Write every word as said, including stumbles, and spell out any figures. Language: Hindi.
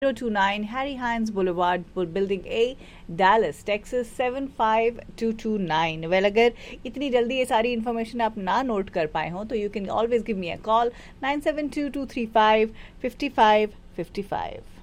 zero two nine Harry Hines Boulevard, Building A, Dallas, Texas seven five two two nine. Well, अगर इतनी जल्दी ये सारी इन्फॉर्मेशन आप ना नोट कर पाए हो तो you can always give me a call nine seven to to three five fifty five fifty five.